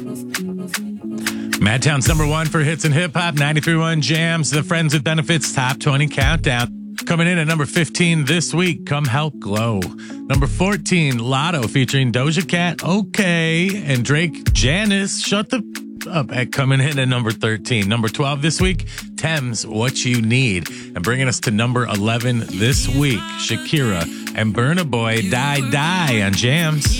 Madtown's number one for hits and hip hop, 93.1 Jams, the Friends with Benefits Top 20 Countdown. Coming in at number 15 this week, Come Help Glow. Number 14, Lotto featuring Doja Cat, Okay, and Drake, Janice, Shut the Up, at coming in at number 13. Number 12 this week, Thames, What You Need. And bringing us to number 11 this week, Shakira and Burna Boy, Die Die on Jams.